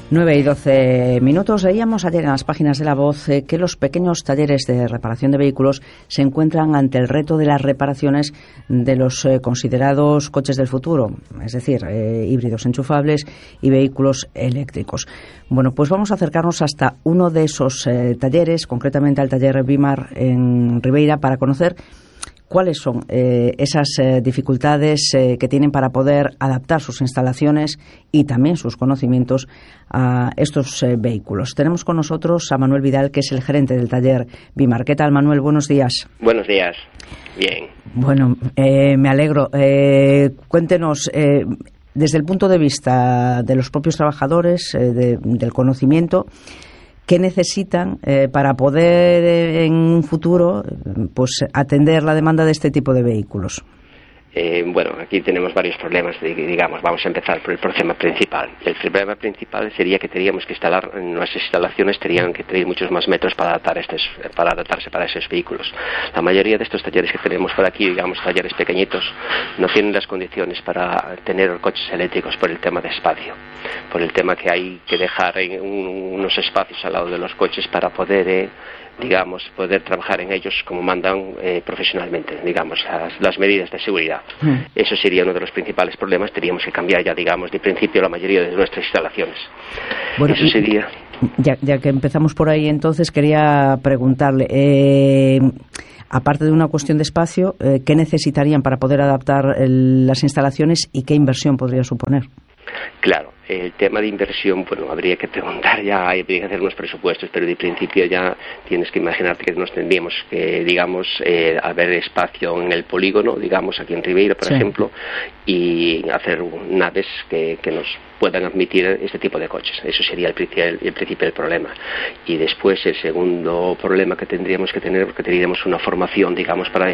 9:12. Leíamos ayer en las páginas de La Voz que los pequeños talleres de reparación de vehículos se encuentran ante el reto de las reparaciones de los considerados coches del futuro, es decir, híbridos enchufables y vehículos eléctricos. Bueno, pues vamos a acercarnos hasta uno de esos talleres, concretamente al taller Bimar en Ribeira, para conocer ¿cuáles son esas dificultades que tienen para poder adaptar sus instalaciones y también sus conocimientos a estos vehículos? Tenemos con nosotros a Manuel Vidal, que es el gerente del taller Bimar. ¿Qué tal, Manuel? Buenos días. Buenos días. Bien. Bueno, me alegro. Cuéntenos, desde el punto de vista de los propios trabajadores, del conocimiento, ¿qué necesitan para poder en un futuro pues atender la demanda de este tipo de vehículos? Bueno, aquí tenemos varios problemas, digamos. Vamos a empezar por el problema principal. El problema principal sería que teníamos que instalar, nuestras instalaciones tenían que tener muchos más metros para adaptarse para esos vehículos. La mayoría de estos talleres que tenemos por aquí, digamos, talleres pequeñitos, no tienen las condiciones para tener coches eléctricos por el tema de espacio, por el tema que hay que dejar unos espacios al lado de los coches para poder poder trabajar en ellos como mandan profesionalmente, digamos, las medidas de seguridad. Eso sería uno de los principales problemas. Teníamos que cambiar ya, digamos, de principio la mayoría de nuestras instalaciones. Bueno, eso sería... Ya que empezamos por ahí, entonces, quería preguntarle, aparte de una cuestión de espacio, ¿qué necesitarían para poder adaptar las instalaciones y qué inversión podría suponer? Claro, el tema de inversión, bueno, habría que preguntar ya, habría que hacer unos presupuestos, pero de principio ya tienes que imaginarte que nos tendríamos que, digamos, haber espacio en el polígono, digamos, aquí en Ribeira, por ejemplo, y hacer naves que nos puedan admitir este tipo de coches. Eso sería el principio del problema. Y después el segundo problema que tendríamos que tener, porque tendríamos una formación, digamos, para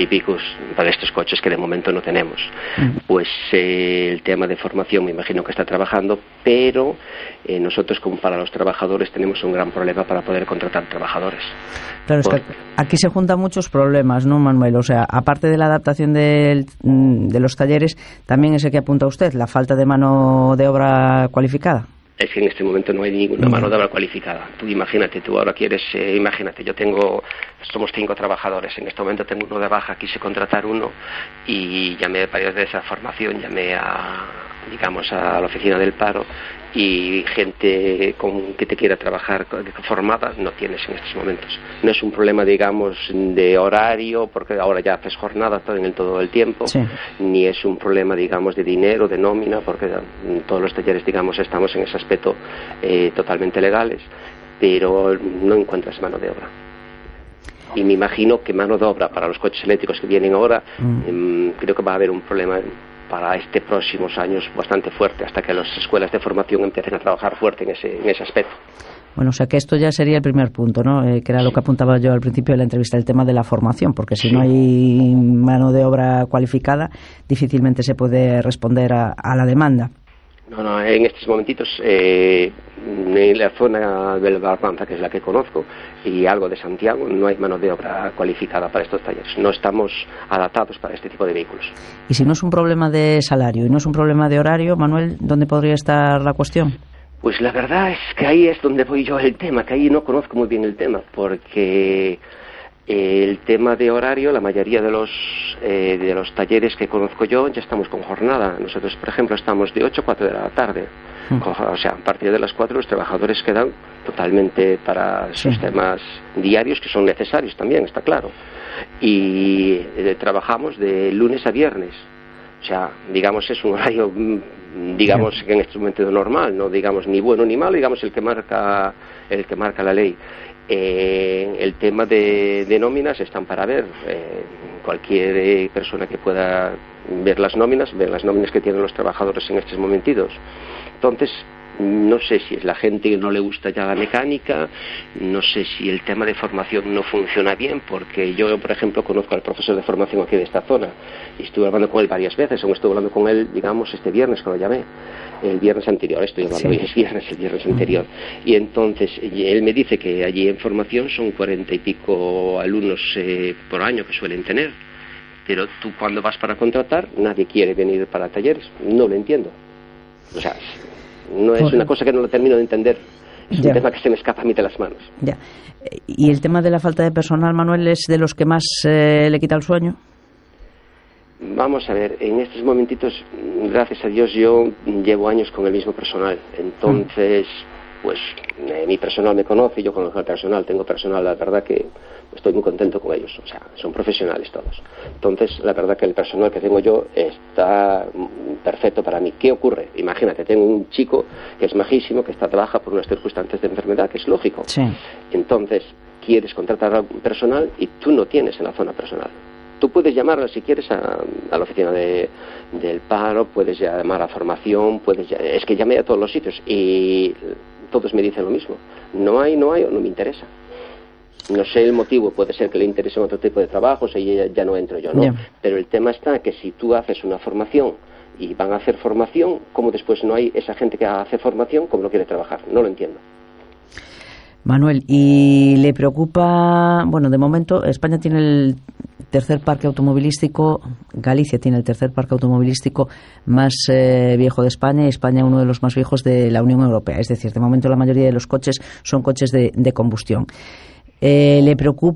estos coches que de momento no tenemos. Pues el tema de formación me imagino que está trabajando, pero nosotros, como para los trabajadores, tenemos un gran problema para poder contratar trabajadores. Claro, es que aquí se juntan muchos problemas, ¿no, Manuel? O sea, aparte de la adaptación de los talleres, también ese que apunta usted, la falta de mano de obra cualificada. Es que en este momento no hay ninguna mano de obra cualificada. Tú imagínate, tú ahora quieres, somos 5 trabajadores, en este momento tengo uno de baja, quise contratar uno y llamé para de esa formación, llamé a la oficina del paro, y gente que te quiera trabajar formada no tienes en estos momentos. No es un problema, digamos, de horario, porque ahora ya haces jornada todo el tiempo, ni es un problema, digamos, de dinero, de nómina, porque en todos los talleres, digamos, estamos en ese aspecto totalmente legales, pero no encuentras mano de obra. Y me imagino que mano de obra para los coches eléctricos que vienen ahora, creo que va a haber un problema para estos próximos años bastante fuerte, hasta que las escuelas de formación empiecen a trabajar fuerte en ese aspecto. Bueno, o sea que esto ya sería el primer punto, ¿no? Que era lo que apuntaba yo al principio de la entrevista, el tema de la formación, porque si no hay mano de obra cualificada, difícilmente se puede responder a la demanda. No, en estos momentitos, en la zona del Barbanza, que es la que conozco, y algo de Santiago, no hay mano de obra cualificada para estos talleres. No estamos adaptados para este tipo de vehículos. Y si no es un problema de salario y no es un problema de horario, Manuel, ¿dónde podría estar la cuestión? Pues la verdad es que ahí es donde voy yo el tema, que ahí no conozco muy bien el tema, porque el tema de horario, la mayoría de los talleres que conozco yo ya estamos con jornada. Nosotros, por ejemplo, estamos de 8 a 4 de la tarde. O sea, a partir de las 4 los trabajadores quedan totalmente para sus temas diarios, que son necesarios también, está claro. Y trabajamos de lunes a viernes. O sea, digamos, es un horario, digamos, que en este momento normal, no digamos ni bueno ni malo, digamos el que marca la ley. El tema de nóminas están para ver. Cualquier persona que pueda ver las nóminas que tienen los trabajadores en estos momentitos. Entonces, no sé si es la gente que no le gusta ya la mecánica, no sé si el tema de formación no funciona bien, porque yo, por ejemplo, conozco al profesor de formación aquí de esta zona y estuve hablando con él varias veces, aún estuve hablando con él, digamos, este viernes que lo llamé, el viernes anterior, el viernes anterior, y entonces él me dice que allí en formación son 40 y pico alumnos por año que suelen tener, pero tú cuando vas para contratar, nadie quiere venir para talleres, no lo entiendo. O sea, No es una cosa que no lo termino de entender. Es un tema que se me escapa a mí de las manos. Ya. ¿Y el tema de la falta de personal, Manuel, es de los que más le quita el sueño? Vamos a ver, en estos momentitos, gracias a Dios, yo llevo años con el mismo personal. Entonces, pues mi personal me conoce, yo conozco al personal, tengo personal, la verdad que estoy muy contento con ellos, o sea, son profesionales todos. Entonces, la verdad que el personal que tengo yo está perfecto para mí. ¿Qué ocurre? Imagínate, tengo un chico que es majísimo, que trabaja por unas circunstancias de enfermedad, que es lógico. Sí. Entonces, quieres contratar a un personal y tú no tienes en la zona personal. Tú puedes llamar, si quieres, a la oficina del paro, puedes llamar a formación, es que llamé a todos los sitios y todos me dicen lo mismo. No hay o no me interesa. No sé el motivo, puede ser que le interese otro tipo de trabajos y ya no entro yo, ¿no? Yeah. Pero el tema está que si tú haces una formación y van a hacer formación, ¿cómo después no hay esa gente que hace formación, cómo no quiere trabajar? No lo entiendo. Manuel, ¿y le preocupa? Bueno, de momento España tiene el tercer parque automovilístico, Galicia tiene el tercer parque automovilístico más viejo de España y España uno de los más viejos de la Unión Europea. Es decir, de momento la mayoría de los coches son coches de combustión. ¿Le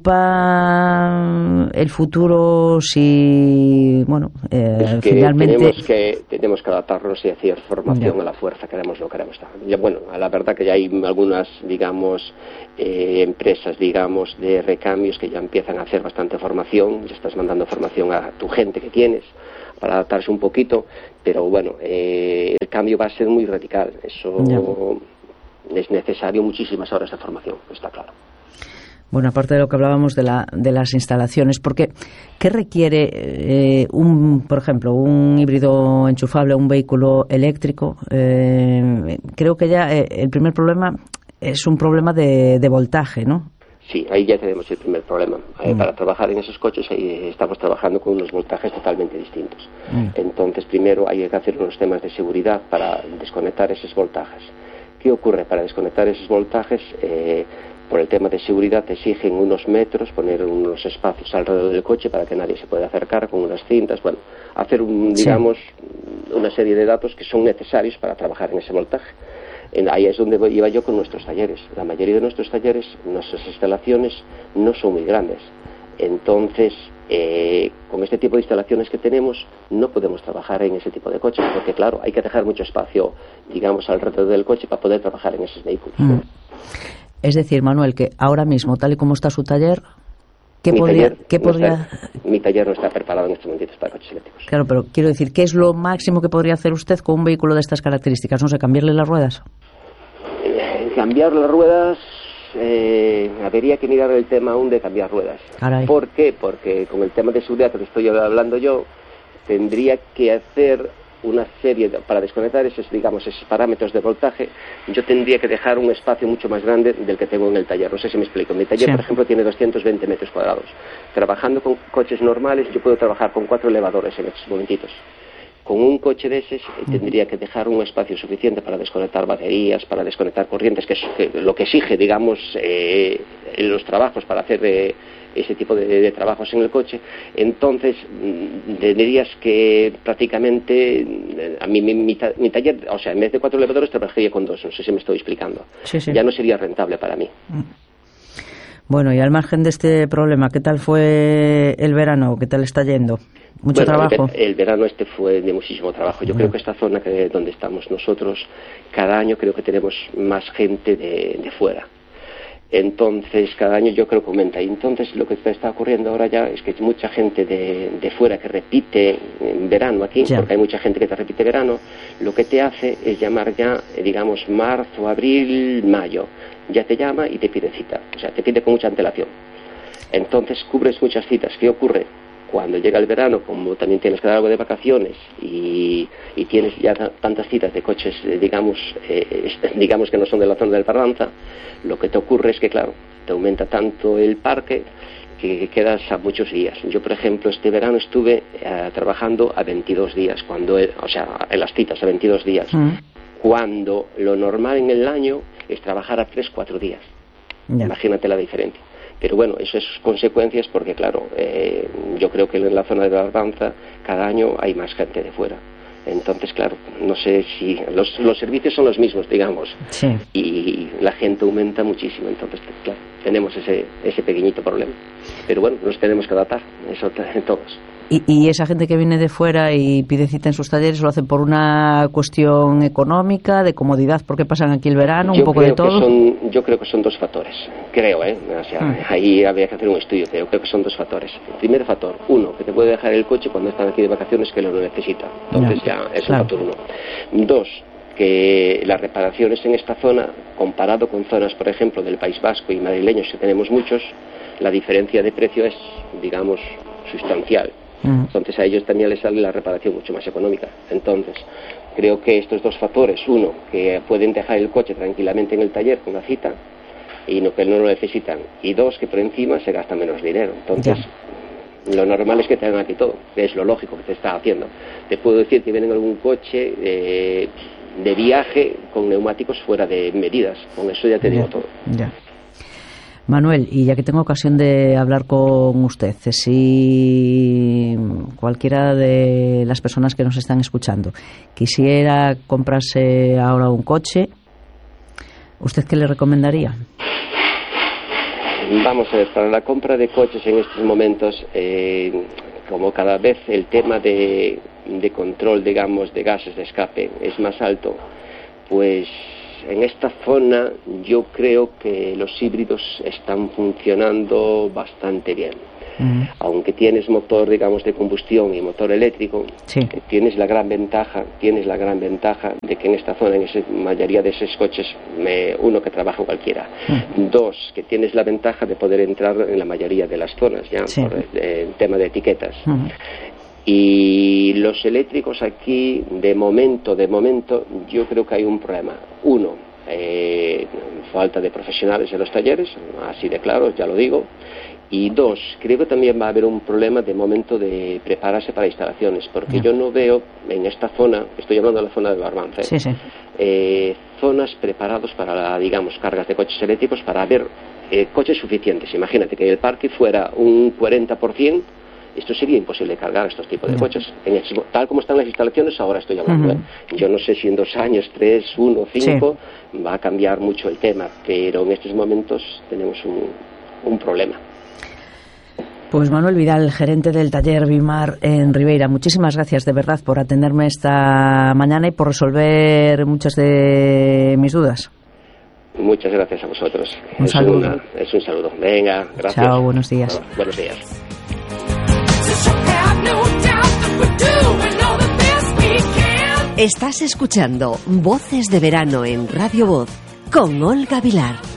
preocupa el futuro si, bueno, es que finalmente... Tenemos que adaptarnos y hacer formación a la fuerza, queremos lo queremos. Ya, bueno, a la verdad que ya hay algunas, digamos, empresas, digamos, de recambios que ya empiezan a hacer bastante formación, ya estás mandando formación a tu gente que tienes para adaptarse un poquito, pero bueno, el cambio va a ser muy radical, eso es necesario muchísimas horas de formación, está claro. Bueno, aparte de lo que hablábamos de las instalaciones, porque ¿qué requiere por ejemplo, un híbrido enchufable, un vehículo eléctrico? Creo que ya el primer problema es un problema de voltaje, ¿no? Sí, ahí ya tenemos el primer problema. Para trabajar en esos coches estamos trabajando con unos voltajes totalmente distintos. Entonces, primero hay que hacer unos temas de seguridad para desconectar esos voltajes. ¿Qué ocurre? Para desconectar esos voltajes, por el tema de seguridad te exigen unos metros, poner unos espacios alrededor del coche para que nadie se pueda acercar con unas cintas, bueno, hacer digamos una serie de datos que son necesarios para trabajar en ese voltaje. Ahí es donde iba yo con nuestros talleres. La mayoría de nuestros talleres, nuestras instalaciones no son muy grandes. Entonces, con este tipo de instalaciones que tenemos, no podemos trabajar en ese tipo de coches, porque claro, hay que dejar mucho espacio, digamos, alrededor del coche para poder trabajar en esos vehículos. Es decir, Manuel, que ahora mismo, tal y como está su taller, mi taller no está preparado en estos momentos para coches eléctricos. Claro, pero quiero decir, ¿qué es lo máximo que podría hacer usted con un vehículo de estas características? No sé, ¿cambiarle las ruedas? Cambiar las ruedas, habría que mirar el tema aún de cambiar ruedas. Caray. ¿Por qué? Porque con el tema de seguridad que le estoy hablando yo, tendría que hacer una serie para desconectar esos parámetros de voltaje. Yo tendría que dejar un espacio mucho más grande del que tengo en el taller. No sé si me explico. Mi taller, por ejemplo, tiene 220 metros cuadrados. Trabajando con coches normales, yo puedo trabajar con 4 elevadores en estos momentitos. Con un coche de esos tendría que dejar un espacio suficiente para desconectar baterías, para desconectar corrientes, que es lo que exige, digamos, los trabajos para hacer ese tipo de trabajos en el coche. Entonces tendrías que prácticamente a mí mi taller, o sea, en vez de 4 elevadores trabajaría con 2, no sé si me estoy explicando. Sí. Ya no sería rentable para mí. Bueno, y al margen de este problema, ¿qué tal fue el verano? ¿Qué tal está yendo? ¿Mucho trabajo? El verano fue de muchísimo trabajo. Yo creo que esta zona donde estamos nosotros, cada año creo que tenemos más gente de fuera. Entonces, cada año yo creo que aumenta. Y entonces, lo que está ocurriendo ahora ya es que hay mucha gente de fuera que repite en verano aquí, porque hay mucha gente que te repite verano, lo que te hace es llamar ya, digamos, marzo, abril, mayo. Ya te llama y te pide cita. O sea, te pide con mucha antelación. Entonces, cubres muchas citas. ¿Qué ocurre? Cuando llega el verano, como también tienes que dar algo de vacaciones y tienes ya tantas citas de coches, digamos que no son de la zona del Parlanza, lo que te ocurre es que, claro, te aumenta tanto el parque que quedas a muchos días. Yo, por ejemplo, este verano estuve trabajando a 22 días, en las citas a 22 días, cuando lo normal en el año es trabajar a 3-4 días. Imagínate la diferencia. Pero bueno, eso es consecuencias porque, claro, yo creo que en la zona de la Barbanza cada año hay más gente de fuera. Entonces, claro, no sé si los servicios son los mismos, digamos, sí, y la gente aumenta muchísimo. Entonces, claro, tenemos ese pequeñito problema. Pero bueno, nos tenemos que adaptar, eso todos. ¿Y esa gente que viene de fuera y pide cita en sus talleres lo hacen por una cuestión económica, de comodidad, porque pasan aquí el verano, un poco de todo? Yo creo que son dos factores, o sea, ahí habría que hacer un estudio, pero creo que son dos factores. El primer factor, uno, que te puede dejar el coche cuando están aquí de vacaciones que lo necesita, entonces ya es un factor uno. Dos, que las reparaciones en esta zona, comparado con zonas, por ejemplo, del País Vasco y madrileños, que tenemos muchos, la diferencia de precio es, digamos, sustancial. Entonces a ellos también les sale la reparación mucho más económica. Entonces creo que estos dos factores, uno, que pueden dejar el coche tranquilamente en el taller con una cita y no que no lo necesitan, y dos, que por encima se gasta menos dinero. Entonces lo normal es que te hagan aquí todo, que es lo lógico que te está haciendo. Te puedo decir que vienen algún coche de viaje con neumáticos fuera de medidas, con eso ya te digo todo. Manuel, y ya que tengo ocasión de hablar con usted, si cualquiera de las personas que nos están escuchando quisiera comprarse ahora un coche, ¿usted qué le recomendaría? Vamos a ver, para la compra de coches en estos momentos, como cada vez el tema de control, digamos, de gases de escape es más alto, pues en esta zona yo creo que los híbridos están funcionando bastante bien. Aunque tienes motor, digamos, de combustión y motor eléctrico, tienes la gran ventaja de que en esta zona, en esa mayoría de esos coches, uno, que trabaja cualquiera. Dos, que tienes la ventaja de poder entrar en la mayoría de las zonas, ya por el tema de etiquetas. Y los eléctricos aquí, de momento, yo creo que hay un problema. Uno, falta de profesionales en los talleres, así de claro, ya lo digo. Y dos, creo que también va a haber un problema de momento de prepararse para instalaciones, porque yo no veo en esta zona, estoy hablando de la zona de Barbanza, zonas preparadas para, digamos, cargas de coches eléctricos, para haber coches suficientes. Imagínate que el parque fuera un 40%, esto sería imposible cargar estos tipos de coches. Tal como están las instalaciones, ahora estoy hablando. Yo no sé si en 2 años, 3, 1, 5, va a cambiar mucho el tema, pero en estos momentos tenemos un problema. Pues Manuel Vidal, gerente del taller Bimar en Ribeira, muchísimas gracias de verdad por atenderme esta mañana y por resolver muchas de mis dudas. Muchas gracias a vosotros. Un saludo. Es un saludo. Venga, gracias. Chao, buenos días. Buenos días. Estás escuchando Voces de Verano en Radio Voz con Olga Vilar.